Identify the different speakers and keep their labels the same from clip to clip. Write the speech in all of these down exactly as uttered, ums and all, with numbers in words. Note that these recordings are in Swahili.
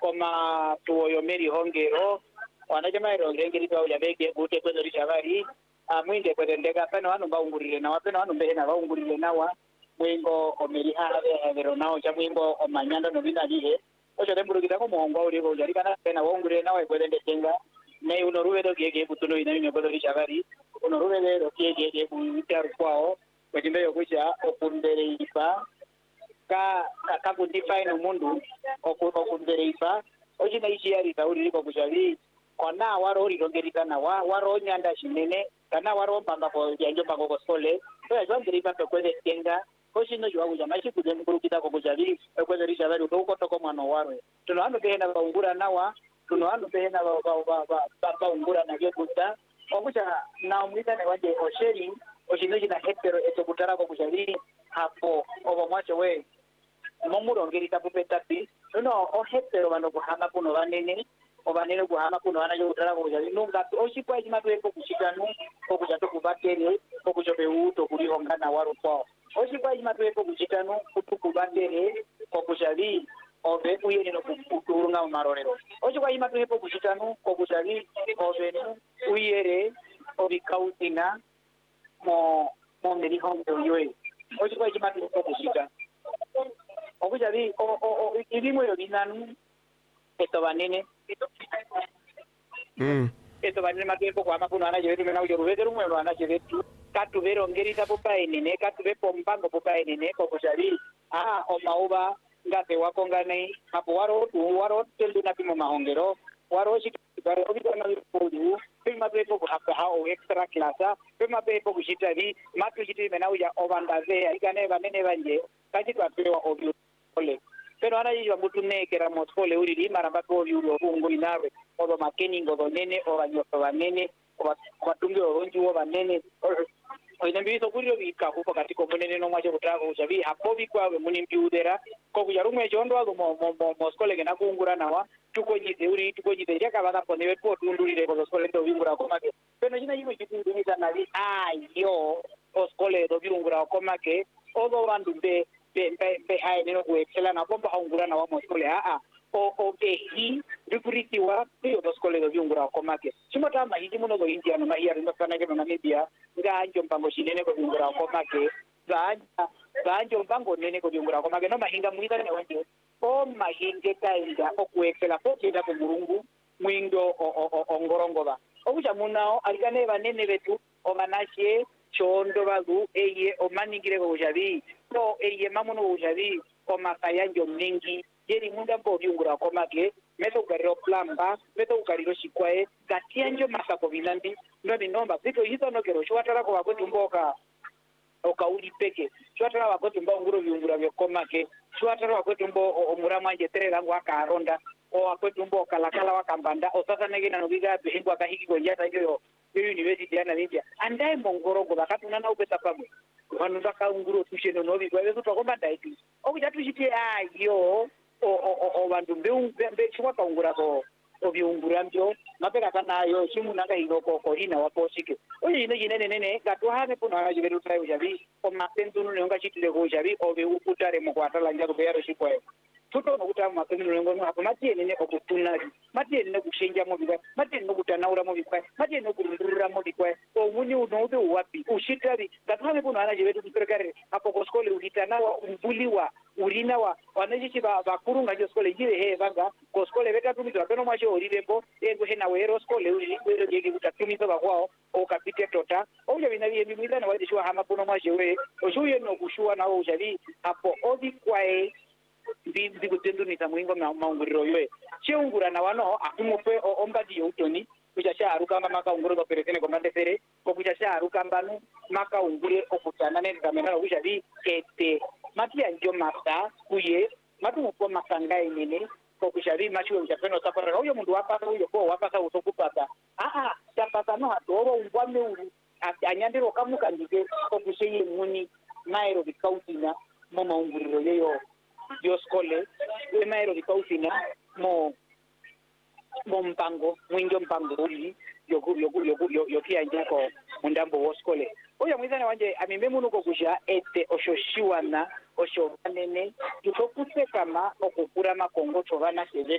Speaker 1: koma tuoyo meri hongero wanachamairo ngengeri kwa ujabeke gute kwezo rishavari amwinde kwendeka pano wanu baungurire na wapeno wanu mbehena baungurire nawa mwingo omeri have havero nao cha mwingo omanyando no binalihe ocho temburukita ko muhongo uri ko jari kana pena baungurire nawa kwende tenga nei unoruwe do gege butuno ina ino kwezo rishavari unoruwe do gege gege buitaru kwao kwende yo kucha okundere ifa ka ka kudefine umundu okundere ifa ochina ichi yari tauri ko kuchavi ona waro rirongerikana wa waro nyanda shinene kana waro panga ko yanjo pango ko skole to ya ngiri pa ko kweze tenga ko shino jwa kuja machi kuje mkurukita ko kujavi kweze risha bali ko to ko mwana waro tuno anu behena baungura nawa tuno anu behena ba ba ba baungura na je kuta okucha na umita ne waje o sharing o shino jina hetero eto kutara ko kujavi hapo obo mwacho we momurongerika pupetapi tuno o hetero bano kuhama kuno banene obanene kuhama kuno anayo kutara ko kujavi nunga oshikwa imatu ko kushikanu ko kujato kubatere ko kujobe uto kulihongana waro kwao oshikwa imatu ko kushikanu kutukubatere ko kujavi obe uyeni no kuturunga marorero oshikwa imatu ko kushikanu ko kujavi obe uyere obikautina mo mo merihongo yoe oshikwa imatu ko kushika okujavi o o ibimo yo binanu eto banene
Speaker 2: Mm.
Speaker 1: eto banene matempo kwa makuno anaje vetu mena ujo ruveru mwelo anaje vetu katu vero ngerita popa enene katu vepo mpango popa enene ko kujavi ah o mauba ngate wako ngane hapo waro tu waro telu na pimo mahongero waro shikaro obitana vipodu pima pepo ko hapa hao extra classa pima pepo kushitavi matu shiti mena uja obandaze ikane banene banje kaji kwa pewa obio ole pero ana yiwa mutune kera motole uri di maramba ko yulo bungo inawe oba makeni ngogo nene oba nyoto banene oba kwatunge oronji oba banene oina mbiso kuriyo bika kupa katiko munene no mwaje kutako uchavi hapo bikwawe muni mbiudera ko kujarumwe jondo ago mo mo mo skole gena kungura nawa tuko jide uri tuko jide jaka bana ponewe po tundurire ko skole ndo bingura ko make pero jina yimo jitu ni sana vi ayo o skole do bingura ko make ogo bandu be be be hai neno ku excela na bomba haungura na wa mo skole a a o o behi ripuriti wa yo do skole do bingura ko make chimota ma hiji muno go india no ma iya ndo kana ke na media nga anjo mpango shinene ko bingura ko make ga ga anjo mpango nene ko bingura ko make no mahinga muita ne wanje o mahinge kainda o ku excela po kida ko murungu mwindo o ngorongoba okuja munao alikane banene betu o manashe chondo bagu eye o maningire ko javi to eye mamuno ko javi o makayanjo mingi yeri munda po byungura ko make meto gariro plamba meto gariro shikwae gatianjo masako binandi ndo binomba bito hizo no kero shwatara ko bakotu mboka o kauli peke shwatara bakotu mbo nguro byungura byo komake shwatara bakotu mbo omura manje terera ngwa karonda o akwetu mbo kalakala wakambanda o sasa negena no biga bihingwa kahiki ko yata yo university yana India andai mongorogo bakatuna na upeta pamwe vanu vakaunguro tusheno novi kwa vezo twakomba daiti okuja tuchite ayo o o o vandu mbe chwa kaungura ko obiungura mbyo mapeka kana ayo chimunanga inoko ko ina waposhike oyi ine jinene nene katwahane puno ana jiberu trai ujavi o mapenduno nenga chitile ko ujavi obe ukutare mukwatala njako beyaro shikwae tuto nokuta mapenduno nengo hapo matie nene okutunari matie nene kushenja mo bikwa matie nene kutanaura mo bikwa matie nene kurundurira mo bikwa o muni unobe wapi ushitari katwahane puno ana jiberu tuperekare hapo ko skole uhitanawa umbuliwa urinawa wanajichi ba bakurunga jo skole jiwe he banga ko skole beta tumizo beno mwacho orirepo ego hena wero skole uri wero jege utatumizo bakwao o kapite tota oje binabiye bimwita na wadi shwa hama puno mwacho we oshuye no kushua na ujavi hapo odi kwae bibi kutendu ni tamwingo maunguriro yoe cheungura na wano akumupe ombadi yotoni kuchasha arukamba maka unguro baperekene ko mandefere ko kuchasha arukambanu maka ungure okutana ne kamera ujavi ete matia njo masa kuye matu mpo makanga inene ko kujavi machu ujapeno sapara uyo mundu wapasa uyo ko wapasa usokupata ah ah tapata no atoro ungwame uri anyandiro kamuka ndike ko kusheye muni nairo bikautina mo maunguriro yeyo yo skole nairo bikautina mo mo mpango mwinjo mpango uri yoku yoku yoku yokia njeko mundambo wo skole oya mwizane wanje amimbe munuko kuja ete oshoshiwana osho banene tukokuse kama okukura makongo chovana sevetu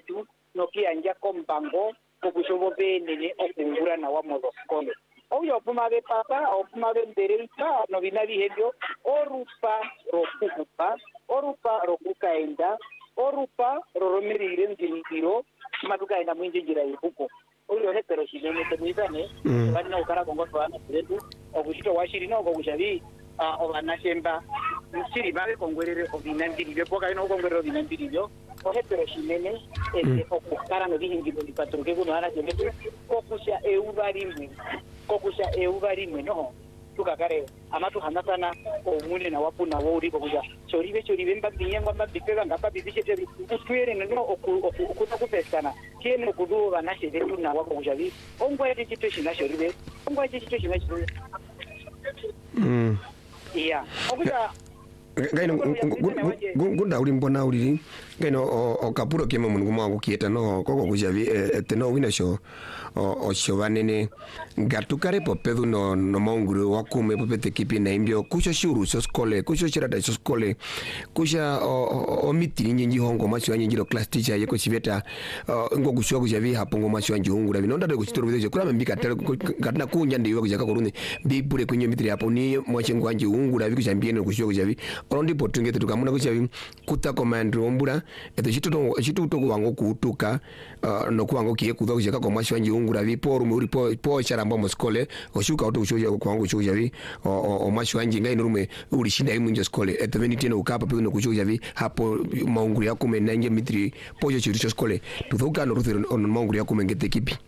Speaker 1: nokianja kompango kokushobo benene okungura na wa modo skole oyo puma be papa opuma be ndereita no binabi hebyo orupa rokukupa orupa rokukaenda orupa roromirire ngiliro matukaenda mwinjira ibuko oyo hetero shimene temizane bali na ukara kongo twana zetu okushito washiri no kokushabi obana shemba siri babe kongwerere obinandiri byo poka ino kongwerere obinandiri byo ohetero shimene ese okukara no bihingiro dipatruke kuno ana zetu kokusha eubarimwe kokusha eubarimwe no tukakare amatu hanasana omune na wapuna wori kokusha choribe choribe mbabiyengwa mbabipega ngapa bibishete utwere no okuta kupesana kieno kudu banashe zetu na wako kujabi ongwa yeti kitu shina choribe ongwa yeti kitu shina choribe
Speaker 2: mm
Speaker 1: yeah okuta
Speaker 2: gaino gunda uri mbona uri gaino o kapuro kemo mungu mwangu kieta no koko kujavi eteno wina sho o shovanene gatukare popedu no no maunguru wakume popete kipi na imbio kusho shuru so skole kusho chirada so skole kusha o mitiri nyingi hongo masho nyingi ro class teacher yeko chiveta ngo kusho kujavi hapongo masho nyingi hungura binonda de kuchitoro bizo kula mbika tere katna kunya ndiyo kujaka korune bipure kwenye mitiri hapo ni mwachengo anji hungura biku champion kusho kujavi orondi potungete tukamuna kuchavi kuta command ombura eto chito chito to kuwango kutuka no kuwango kiye kuza kushaka kwa masho anji hungura bipo rume uri po po charamba mo skole oshuka oto kushoja kuwango kushoja vi o masho anji ngai nurume uri shinda imu nje skole eto veniti no ukapa pe no kushoja vi hapo maunguri yako menenge mitri pojo chiricho skole tuthuka no ruthiro on maunguri yako mengete kipi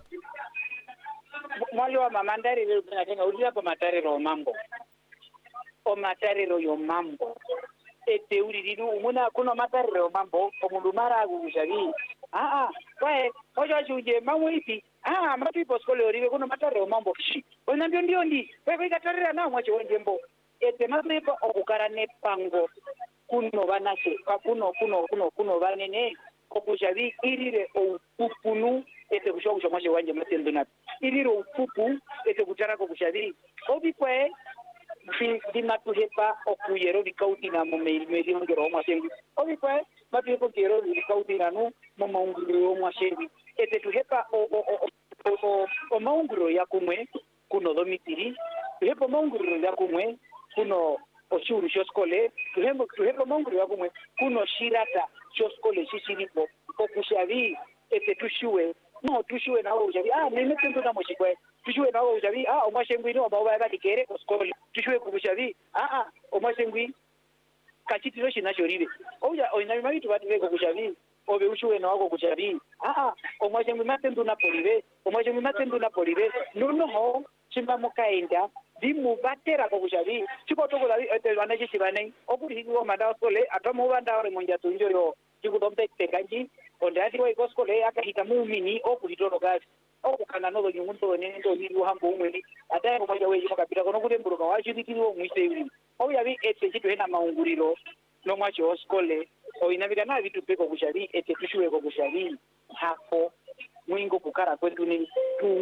Speaker 1: mwali wa mamandari leo tunatenga uri hapo matari ro mambo o matarero yo mambo ete uri dinu umuna kuno matarero mambo omundu mara gujavi ah ah kwae ojo ajuje mamwiti ah matu ipo skole oribe kuno matarero mambo ona ndio ndio ndi wewe katarera na mwache wonjembo ete masepa okukarane pango kuno banase kuno kuno kuno kuno banene okujavi irire o upunu ete kushokusha mwache wanje matendo na irire upupu ete kutara kujavi obikwe di di matuhepa okuyero bikautina mu meili ngero omwasengi obikwe matuhepa kero bikautina no mu maunguro omwasengi ete tuhepa o o o o maunguro yakumwe kuno domitiri tuhepa maunguro yakumwe kuno oshuru shoskole tuhepa tuhepa maunguro yakumwe kuno shirata shoskole shishiripo okushavi ete tushuwe no tushuwe nawo ujavi ah mimi tendo na moshikwe tushuwe nawo ujavi ah omwashengwi no baba baba dikere oskole tushuwe kubushavi ah ah omwashengwi kachitiro shina shoribe oya oina mabitu bati beko kushavi obe ushuwe nawo kujavi ah ah omwashengwi matendo na polibe omwashengwi matendo na polibe no no ho chimba mukaenda dimu batera ko kushavi chiko toko davi ete banaje chibane okuri higo manda oskole atamo banda ore monja tunjo yo chikudombe tekanji onde ati wa ikoskole akahita muumini okulitoro gazi okukana no nyungundo nene ndo ni uhambo umwe ataya kumaja weje makapita kono kutemburuka wachidikiri wo mwisewi oyavi ete chitu hena maunguriro no mwacho oskole o inabida na vitu peko kushari ete tushuwe ko kushari hapo mwingo kukara kwetu ni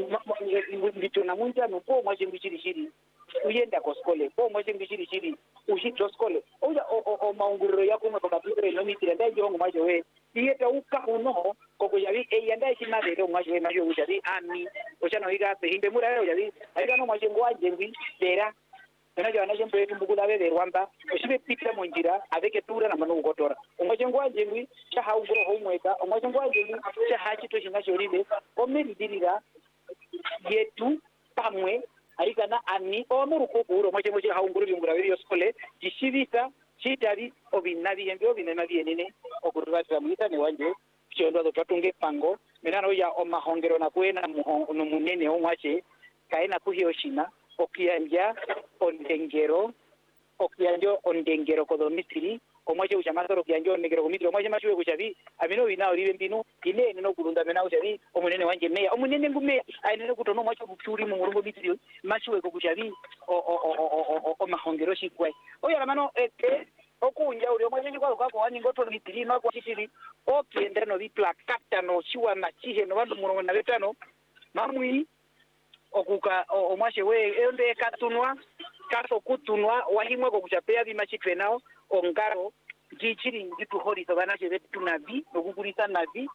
Speaker 1: vitu na munja no po mwaje mbichiri shiri uyenda ko skole po mwaje mbichiri shiri ushito skole oya o maunguriro yako mwe pakapita no mitira ndai jongo mwaje we iyeta uka uno koko yavi e yanda chima de mwaje we majo ujavi ami ochano higa pe hinde mura yo yavi aiga no mwaje ngwaje ngwi dera anaje anaje mbe tumbugula bebe rwamba oshibe pita monjira aveke tura na manu gotora omwaje ngwaje ngwi cha haugro homweka omwaje ngwaje ngwi cha hachi to shinga shoribe omeri dirira yetu pamwe aiga na ani omeru ko uro mwaje mwaje haungro bingura yo skole jishivita chitari obinabi embyo binemabi enene okurubata mwita ne wanje chondo do tatunge pango menano ya omahongero na kwena no munene omwache kaina kuhioshina okianja ondengero okianjo ondengero kodomitri omwache uchamasoro kianjo ondengero komitri omwache mashuwe kuchavi amino binao ribe mbinu ine no kurunda menao chavi omunene wanje meya omunene ngume ainene kutono mwache buturi mu murungo mitri mashuwe kuchavi o o o o mahongero shikwe oya mano ete okunja uri omwaje kwa kwa wani ngoto mitiri no kwa chitiri okienda no bipla kata no shiwa na chihe no bandu murongo na betano mamwi okuka omwashe we ende katunwa kaso kutunwa wahimwe ko kuchapea bimachitwe nao ongaro gichiri ngitu hori to banache betu navi nokukurisa navi